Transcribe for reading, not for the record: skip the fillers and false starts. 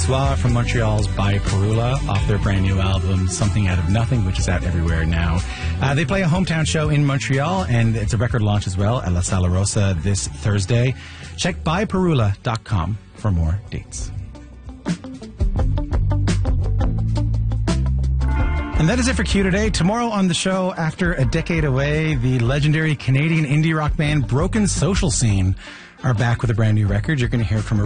Francois from Montreal's Biperula off their brand new album, Something Out of Nothing, which is out everywhere now. They play a hometown show in Montreal, and it's a record launch as well at La Sala Rosa this Thursday. Check biperula.com for more dates. And that is it for Q today. Tomorrow on the show, after a decade away, the legendary Canadian indie rock band Broken Social Scene are back with a brand new record. You're going to hear from